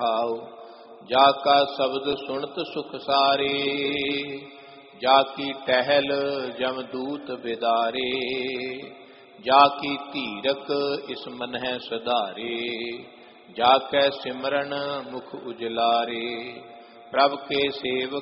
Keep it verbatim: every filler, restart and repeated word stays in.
ਆਓ। ਜਾ ਕਾ ਸ਼ਬਦ ਸੁਣਤ ਸੁਖ ਸਾਰੇ, ਜਾ ਕੀ ਟਹਿਲ ਜਮਦੂਤ ਬਿਦਾਰੇ, ਜਾ ਕੀ ਧੀਰਕ ਇਸ ਮਨਹਿ ਸੁਧਾਰੇ, ਜਾ ਕੈ ਸਿਮਰਨ ਮੁਖ ਉਜਲਾਰੇ। ਪ੍ਰਭ ਕੇ ਸੇਵਕ